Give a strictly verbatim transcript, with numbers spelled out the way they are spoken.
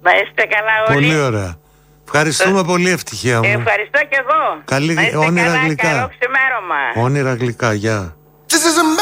Να είστε καλά όλοι. Πολύ ωραία. Ευχαριστούμε ε, πολύ, ευτυχία μου. Ευχαριστώ κι εγώ. Καλή να είστε όνειρα καλά, γλυκά. Καλό ξημέρωμα. Όνειρα γλυκά, γεια.